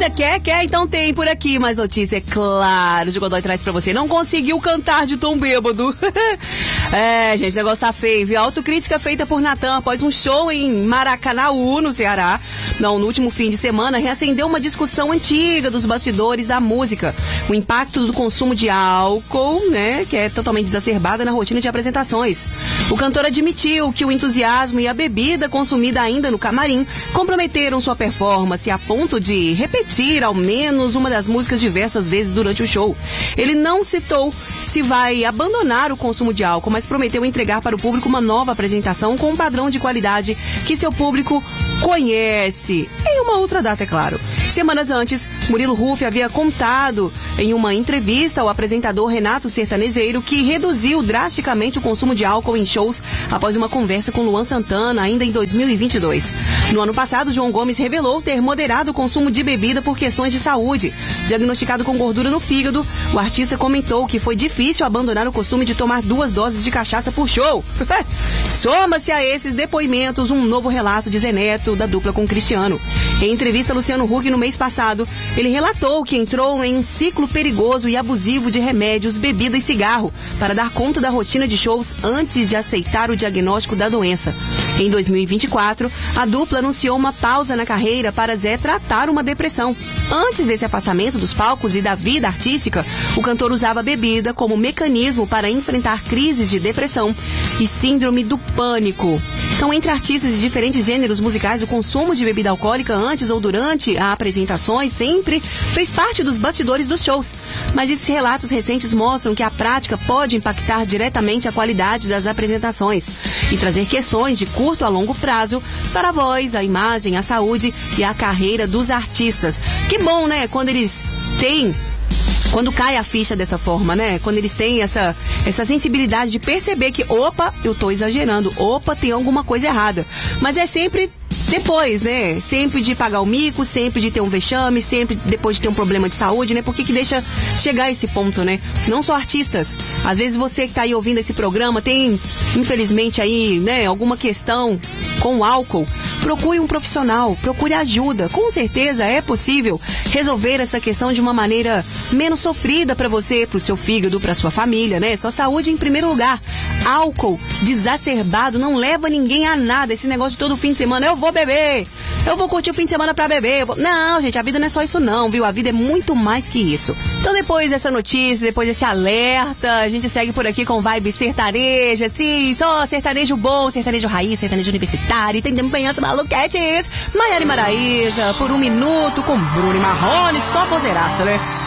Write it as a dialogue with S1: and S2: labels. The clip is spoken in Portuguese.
S1: notícia? Quer? Então tem por aqui mais notícia, é claro. O Godoy traz pra você. Não conseguiu cantar de tão bêbado. Gente, o negócio tá feio, viu? Autocrítica feita por Natan após um show em Maracanaú, no Ceará. No último fim de semana, reacendeu uma discussão antiga dos bastidores da música. O impacto do consumo de álcool, né, que é totalmente exacerbada na rotina de apresentações. O cantor admitiu que o entusiasmo e a bebida consumida ainda no camarim comprometeram sua performance a ponto de repetir ao menos uma das músicas diversas vezes durante o show. Ele não citou se vai abandonar o consumo de álcool, mas prometeu entregar para o público uma nova apresentação com um padrão de qualidade que seu público conhece. Em uma outra data, é claro. Semanas antes, Murilo Huff havia contado em uma entrevista ao apresentador Renato Sertanejeiro que reduziu drasticamente o consumo de álcool em shows após uma conversa com Luan Santana ainda em 2022. No ano passado, João Gomes revelou ter moderado o consumo de bebida por questões de saúde. Diagnosticado com gordura no fígado, o artista comentou que foi difícil abandonar o costume de tomar 2 doses de cachaça por show. Soma-se a esses depoimentos um novo relato de Zé Neto, da dupla com Cristiano. Em entrevista a Luciano Huck no mês passado, ele relatou que entrou em um ciclo perigoso e abusivo de remédios, bebida e cigarro para dar conta da rotina de shows antes de aceitar o diagnóstico da doença. Em 2024, a dupla anunciou uma pausa na carreira para Zé tratar uma depressão. Antes desse afastamento dos palcos e da vida artística, o cantor usava a bebida como mecanismo para enfrentar crises de depressão e síndrome do pânico. Então, entre artistas de diferentes gêneros musicais, o consumo de bebida alcoólica antes ou durante as apresentações sempre fez parte dos bastidores dos shows. Mas esses relatos recentes mostram que a prática pode impactar diretamente a qualidade das apresentações e trazer questões de curto a longo prazo para a voz, a imagem, a saúde e a carreira dos artistas. Que bom, né? Quando cai a ficha dessa forma, né? Quando eles têm essa sensibilidade de perceber que, opa, eu tô exagerando, opa, tem alguma coisa errada. Mas é sempre depois, né? Sempre de pagar o mico, sempre de ter um vexame, sempre depois de ter um problema de saúde, né? Por que deixa chegar a esse ponto, né? Não só artistas. Às vezes você que tá aí ouvindo esse programa tem, infelizmente, aí, né, alguma questão com o álcool. Procure um profissional, procure ajuda. Com certeza é possível resolver essa questão de uma maneira menos sofrida para você, para o seu fígado, para sua família, né? Sua saúde em primeiro lugar. Álcool desacerbado não leva ninguém a nada. Esse negócio de todo fim de semana, eu vou beber, eu vou curtir o fim de semana pra beber. Não, gente, a vida não é só isso não, viu? A vida é muito mais que isso. Então depois dessa notícia, depois desse alerta, a gente segue por aqui com vibe sertaneja, sim, só sertanejo bom, sertanejo raiz, sertanejo universitário, e tem também as maluquetes. Maiara e Maraíja, por 1 minuto com Bruno e Marrone, só poseiraço, né?